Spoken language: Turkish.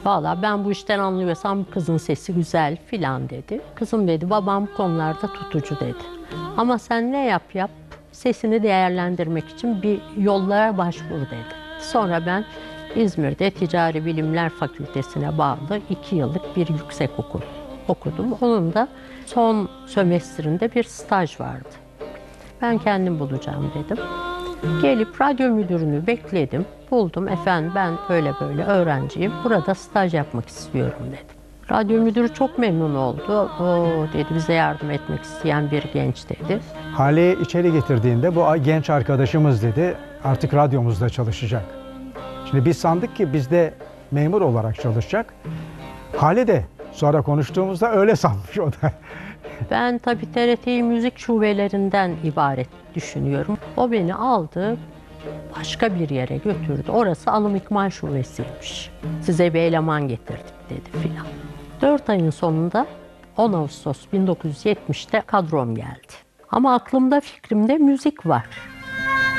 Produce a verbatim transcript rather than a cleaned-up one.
Valla ben bu işten anlıyorsam kızın sesi güzel filan dedi. Kızım dedi, babam bu konularda tutucu dedi. Ama sen ne yap yap sesini değerlendirmek için bir yollara başvur dedi. Sonra ben İzmir'de Ticari Bilimler Fakültesine bağlı iki yıllık bir yüksekokul okudum. Onun da son sömestrinde bir staj vardı. Ben kendim bulacağım dedim. Gelip radyo müdürünü bekledim. Buldum, efendim ben böyle böyle öğrenciyim. Burada staj yapmak istiyorum dedim. Radyo müdürü çok memnun oldu. O dedi, bize yardım etmek isteyen bir genç dedi. Hale'yi içeri getirdiğinde bu genç arkadaşımız dedi artık radyomuzda çalışacak. Şimdi biz sandık ki bizde memur olarak çalışacak. Hale de sonra konuştuğumuzda öyle sanmış o da. Ben tabii T R T'yi müzik şubelerinden ibaret düşünüyorum. O beni aldı, başka bir yere götürdü. Orası alım ikmal şubesiymiş. Size bir eleman getirdik dedi filan. Dört ayın sonunda on Ağustos bin dokuz yüz yetmişte kadrom geldi. Ama aklımda, fikrimde müzik var.